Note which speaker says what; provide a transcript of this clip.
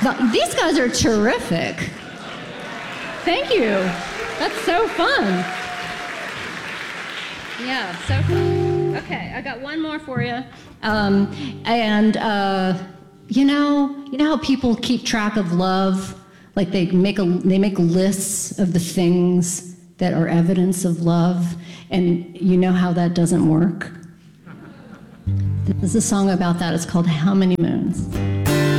Speaker 1: These guys are terrific. Thank you. That's so fun. Yeah, so fun. Okay, I got one more for you. You know how people keep track of love? Like they make lists of the things that are evidence of love, and you know how that doesn't work? There's a song about that. It's called How Many Moons?